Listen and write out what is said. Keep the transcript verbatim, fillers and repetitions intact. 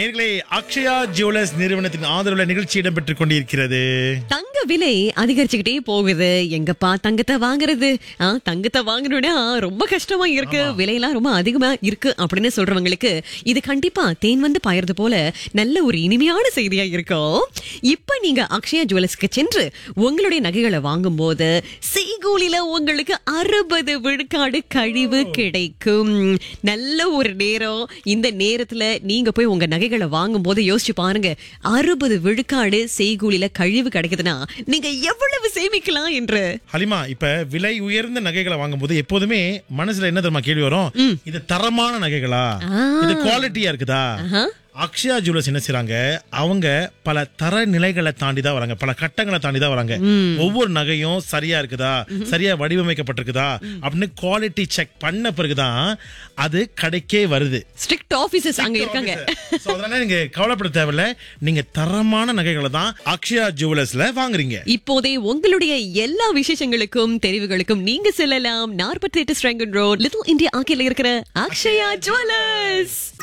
நேயர்களே, அக்ஷயா ஜுவல்லர்ஸ் நிறுவனத்தின் ஆதரவுல நிகழ்ச்சி இடம்பெற்றுக் கொண்டிருக்கிறது. தங்க விலை அதிகரிச்சுக்கிட்டே போகுது. எங்கப்பா தங்கத்தை வாங்குறது? ஆ, தங்கத்தை வாங்கணும்னா ரொம்ப கஷ்டமா இருக்கு, விலையெல்லாம் ரொம்ப அதிகமா இருக்கு அப்படின்னு சொல்றவங்களுக்கு இது கண்டிப்பா தேன் வந்து பாயறது போல நல்ல ஒரு இனிமையான செய்தியா இருக்கும். இப்ப நீங்க அக்ஷயா ஜுவல்லர்ஸ்க்கு சென்று உங்களுடைய நகைகளை வாங்கும் போது செய்கூலில உங்களுக்கு அறுபது விழுக்காடு கழிவு கிடைக்கும். நல்ல ஒரு நேரம். இந்த நேரத்துல நீங்க போய் உங்க நகைகளை வாங்கும் போது யோசிச்சு பாருங்க, அறுபது விழுக்காடு செய்கூலில கழிவு கிடைக்குதுன்னா நீங்க எவ்வளவு சேமிக்கலாம் என்று. ஹலிமா, இப்ப விலை உயர்ந்த நகைகளை வாங்கும் போது எப்போதுமே மனசுல என்ன தெரியுமா கேள்வி வரும்? இது தரமான நகைகளா, இது குவாலிட்டியா இருக்குதா? அக்ஷயா ஜுவல்லர்ஸ் என்ன செய்றாங்க, அவங்க பல தர நிலைகளை தாண்டி தான் வராங்க, பல கட்டங்களை தாண்டி தான் வராங்க. ஒவ்வொரு நகையும் சரியா இருக்குதா, சரியா வடிவமைக்கப்பட்டிருக்குதா அப்படின்னு குவாலிட்டி செக் பண்ண பிறகுதான் அது கடைக்கே வருது. ஸ்ட்ரிக்ட் ஆபீசர்ஸ் அங்க இருக்காங்க. சோ அதனால நீங்க கவலைப்பட தேவையில்ல, நீங்க தரமான நகைகளை தான் அக்ஷயா ஜுவல்லர்ஸ்ல வாங்குறீங்க. இப்போதே உங்களுடைய எல்லா விசேஷங்களுக்கும் தெரிவுகளுக்கும் நீங்க செல்லலாம் நாற்பத்தி எட்டு ஸ்ட்ராங்கன் ரோட், லிட்டில் இந்தியா ஆக்கில இருக்கிற அக்ஷயா ஜுவல்லர்ஸ்.